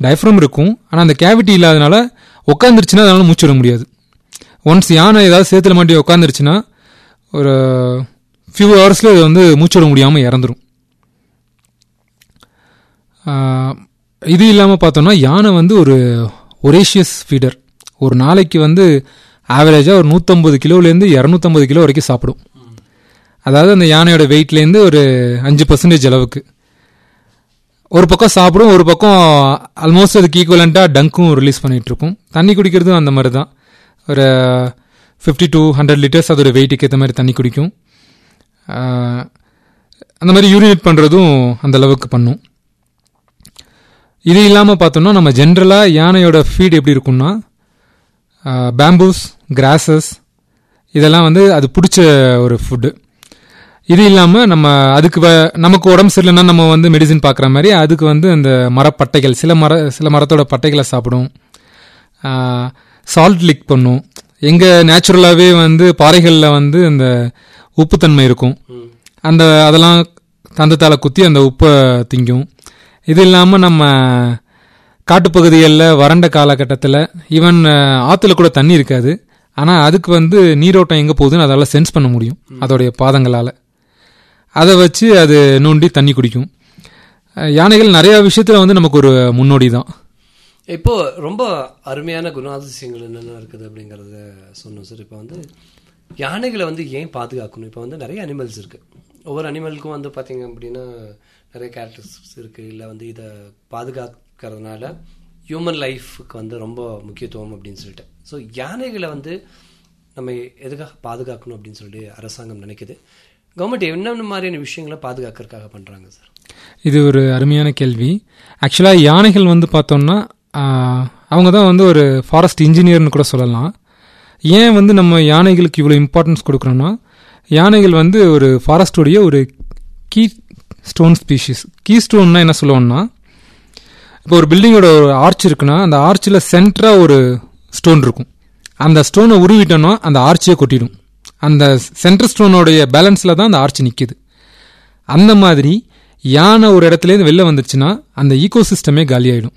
Diaphragm இருக்கும். ஆனால் அந்த கேவிட்டி இல்லாதனால உட்காந்துருச்சுன்னா அதனால மூச்சு விட முடியாது. ஒன்ஸ் யானை ஏதாவது சேத்துல மாட்டி உட்காந்துருச்சுன்னா ஒரு ஃபியூ ஹவர்ஸில் இது வந்து மூச்சு விட முடியாமல் இறந்துடும். இது இல்லாமல் பார்த்தோம்னா யானை வந்து ஒரு ஒரேஷியஸ் ஃபீடர். ஒரு நாளைக்கு வந்து ஆவரேஜாக ஒரு 150 கிலோலேருந்து 250 கிலோ வரைக்கும் சாப்பிடும். அதாவது அந்த யானையோட வெயிட்லேருந்து ஒரு 5% அளவுக்கு ஒரு பக்கம் சாப்பிடும், ஒரு பக்கம் ஆல்மோஸ்ட் அதுக்கு ஈக்குவலண்ட்டாக டங்க்கும் ரிலீஸ் பண்ணிகிட்ருக்கும். தண்ணி குடிக்கிறதும் அந்த மாதிரி தான். ஒரு 50 to 100 லிட்டர்ஸ் அதோட வெயிட்டுக்கு ஏற்ற மாதிரி தண்ணி குடிக்கும். அந்த மாதிரி யூரினேட் பண்ணுறதும் அந்த அளவுக்கு பண்ணும். இது இல்லாமல் பார்த்தோம்னா நம்ம ஜென்ரலாக யானையோட ஃபீட் எப்படி இருக்கும்னா பேம்பூஸ், கிராசஸ் இதெல்லாம் வந்து அது பிடிச்ச ஒரு ஃபுட்டு. இது இல்லாமல் நம்ம அதுக்கு நமக்கு உடம்பு சரியில்லைன்னா நம்ம வந்து மெடிசின் பார்க்குற மாதிரி அதுக்கு வந்து அந்த மரப்பட்டைகள், சில மரத்தோட பட்டைகளை சாப்பிடும். சால்ட் லிக் பண்ணும். எங்கே நேச்சுரலாகவே வந்து பாறைகளில் வந்து அந்த உப்புத்தன்மை இருக்கும், அதெல்லாம் தந்தத்தால் குத்தி அந்த உப்பை திங்கும். இது இல்லாமல் நம்ம காட்டுப்பகுதிகளில் வறண்ட காலகட்டத்தில் ஈவன் ஆற்றுல கூட தண்ணி இருக்காது. ஆனால் அதுக்கு வந்து நீரோட்டம் எங்கே போகுதுன்னு அதால் சென்ஸ் பண்ண முடியும் அதோடைய பாதங்களால். அதை வச்சு அது நோண்டி தண்ணி குடிக்கும். யானைகள் நிறையா விஷயத்தில் வந்து நமக்கு ஒரு முன்னோடி தான். இப்போது ரொம்ப அருமையான குணாதிசயங்கள் என்னென்ன இருக்குது அப்படிங்கிறத சொன்னோம் சார். இப்போ வந்து யானைகளை வந்து ஏன் பாதுகாக்கணும்? இப்போ வந்து நிறைய அனிமல்ஸ் இருக்குது. ஒவ்வொரு அனிமலுக்கும் வந்து பார்த்திங்க அப்படின்னா நிறைய கேரக்டரிஸ்டிக்ஸ் இருக்குது. இல்லை வந்து இதை பாதுகாக்கிறதுனால ஹியூமன் லைஃபுக்கு வந்து ரொம்ப முக்கியத்துவம் அப்படின்னு சொல்லிட்டு. ஸோ யானைகளை வந்து நம்ம எதுக்காக பாதுகாக்கணும் அப்படின்னு சொல்லிட்டு அரசாங்கம் நினைக்குது. கவர்மெண்ட் என்னென்ன மாதிரியான விஷயங்களை பாதுகாக்கிறதுக்காக பண்ணுறாங்க சார்? இது ஒரு அருமையான கேள்வி. ஆக்சுவலாக யானைகள் வந்து பார்த்தோம்னா அவங்க தான் வந்து ஒரு ஃபாரஸ்ட் இன்ஜினியர்னு கூட சொல்லலாம். ஏன் வந்து நம்ம யானைகளுக்கு இவ்வளோ இம்பார்ட்டன்ஸ் கொடுக்குறோன்னா, யானைகள் வந்து ஒரு ஃபாரஸ்டோடைய ஒரு கீ ஸ்டோன் ஸ்பீஷிஸ். கீ ஸ்டோன்னா என்ன சொல்லுவோம்னா, இப்போ ஒரு பில்டிங்கோட ஒரு ஆர்ச் இருக்குன்னா அந்த ஆர்ச்சில் சென்டராக ஒரு ஸ்டோன் இருக்கும். அந்த ஸ்டோனை உருவிட்டோன்னா அந்த ஆர்ச்சியை கொட்டிடும். அந்த சென்டர் ஸ்டோனோடைய பேலன்ஸில் தான் அந்த ஆர்ச் நிற்கிது. அந்த மாதிரி யானை ஒரு இடத்துலேருந்து வெளில வந்துருச்சுன்னா அந்த ஈகோசிஸ்டமே காலியாயிடும்.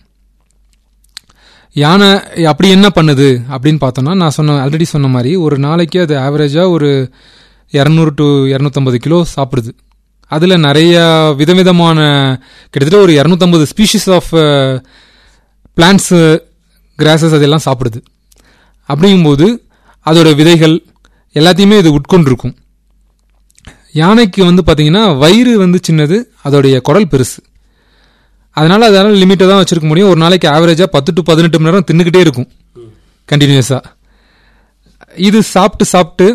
யானை அப்படி என்ன பண்ணுது அப்படின்னு பார்த்தோன்னா, நான் ஆல்ரெடி சொன்ன மாதிரி ஒரு நாளைக்கு அது ஆவரேஜாக ஒரு 200 to 250 கிலோ சாப்பிடுது. அதில் நிறையா விதவிதமான கிட்டத்தட்ட ஒரு 250 ஸ்பீஷிஸ் ஆஃப் பிளான்ட்ஸு, கிராசஸ் அதெல்லாம் சாப்பிடுது. அப்படிங்கும்போது அதோட விதைகள் எல்லாத்தையுமே இது உட்கொண்டிருக்கும். யானைக்கு வந்து பார்த்திங்கன்னா வயிறு வந்து சின்னது, அதோடைய குடல் பெருசு. அதனால் லிமிட்டை தான் வச்சுருக்க முடியும். ஒரு நாளைக்கு ஆவரேஜாக 10 to 18 மணி நேரம் தின்னுக்கிட்டே இருக்கும் கண்டினியூஸாக. இது சாப்பிட்டு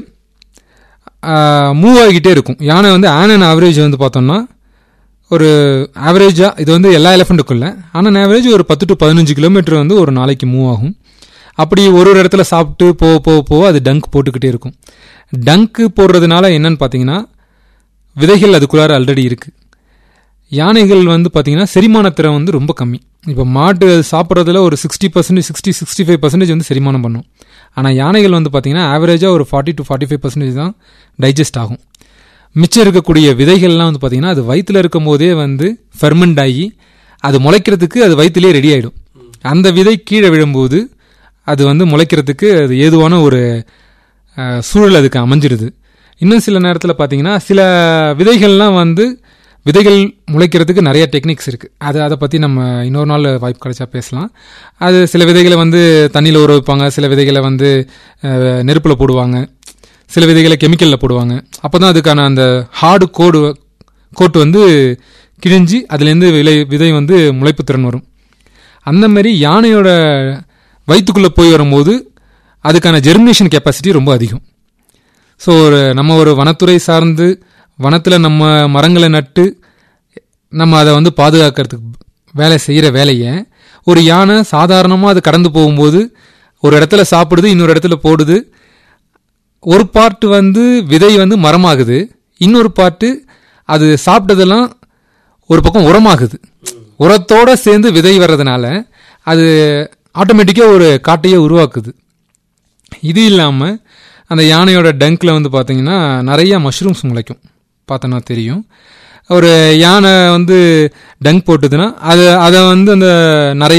மூவ் ஆகிக்கிட்டே இருக்கும். யானை வந்து ஆன் ஆவரேஜ் வந்து பார்த்தோம்னா ஒரு ஆவரேஜாக, இது வந்து எல்லா எலிஃபண்ட்டுக்கும் இல்லை, ஆனால் ஆவரேஜ் ஒரு 10 to 15 கிலோமீட்டர் வந்து ஒரு நாளைக்கு மூவ் ஆகும். அப்படி ஒரு இடத்துல சாப்பிட்டு போக அது டங்க் போட்டுக்கிட்டே இருக்கும். டங்க்கு போடுறதுனால என்னன்னு பார்த்தீங்கன்னா விதைகள் அதுக்குள்ளார ஆல்ரெடி இருக்குது. யானைகள் வந்து பார்த்தீங்கன்னா செரிமானத்திறன் வந்து ரொம்ப கம்மி. இப்போ மாட்டு சாப்பிட்றதுல ஒரு 60%, 65% வந்து செரிமானம் பண்ணும். ஆனால் யானைகள் வந்து பார்த்தீங்கன்னா ஆவரேஜாக ஒரு 40 to 45% தான் டைஜஸ்ட் ஆகும். மிச்சம் இருக்கக்கூடிய விதைகள்லாம் வந்து பார்த்தீங்கன்னா அது வயிற்றில் இருக்கும் போதே வந்து ஃபெர்மெண்ட் ஆகி அது முளைக்கிறதுக்கு அது வயிற்றுலேயே ரெடி ஆகிடும். அந்த விதை கீழே விழும்போது அது வந்து முளைக்கிறதுக்கு அது ஏதுவான ஒரு சூழல் அதுக்கு அமைஞ்சிருது. இன்னும் சில நேரத்தில் பார்த்தீங்கன்னா சில விதைகள்லாம் வந்து விதைகள் முளைக்கிறதுக்கு நிறைய டெக்னிக்ஸ் இருக்குது. அதை பற்றி நம்ம இன்னொரு நாள் வாய்ப்பு கிடைச்சா பேசலாம். அது சில விதைகளை வந்து தண்ணியில் ஊற வைப்பாங்க, சில விதைகளை வந்து நெருப்பில் போடுவாங்க, சில விதைகளை கெமிக்கலில் போடுவாங்க. அப்போ தான் அதுக்கான அந்த ஹார்டு கோட்டு வந்து கிழிஞ்சி அதுலேருந்து விதை வந்து முளைப்பு திறன் வரும். அந்த மாதிரி யானையோட வயிற்றுக்குள்ளே போய் வரும்போது அதுக்கான ஜெர்மினேஷன் கெப்பாசிட்டி ரொம்ப அதிகம். ஸோ நம்ம ஒரு வனத்துறை சார்ந்து வனத்தில் நம்ம மரங்களை நட்டு நம்ம அதை வந்து பாதுகாக்கிறதுக்கு வேலை செய்கிற வேலையை ஒரு யானை சாதாரணமாக அது கடந்து போகும்போது ஒரு இடத்துல சாப்பிடுது, இன்னொரு இடத்துல போடுது. ஒரு பார்ட்டு வந்து விதை வந்து மரமாகுது, இன்னொரு பார்ட்டு அது சாப்பிட்டதெல்லாம் ஒரு பக்கம் உரமாகுது. உரத்தோடு சேர்ந்து விதை வர்றதுனால அது ஆட்டோமேட்டிக்காக ஒரு காட்டையே உருவாக்குது. இது இல்லாமல் அந்த யானையோட டங்கில் வந்து பார்த்திங்கன்னா நிறையா மஷ்ரூம்ஸ் முளைக்கும். பார்த்தோன்னா தெரியும். ஒரு யானை வந்து டங்க் போட்டுதுன்னா அதை வந்து அந்த நிறைய